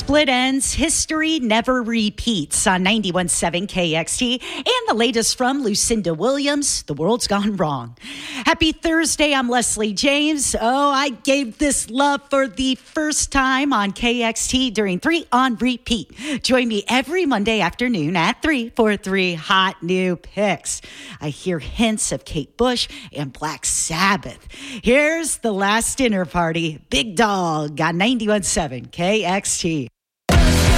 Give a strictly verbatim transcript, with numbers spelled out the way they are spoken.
Split ends, history never repeats on ninety-one point seven K X T, and the latest from Lucinda Williams, The World's Gone Wrong. Happy Thursday, I'm Leslie James. Oh, I gave this love for the first time on K X T during three on repeat. Join me every Monday afternoon at three for three hot new picks. I hear hints of Kate Bush and Black Sabbath. Here's The Last Dinner Party, Big Dog on ninety-one point seven K X T.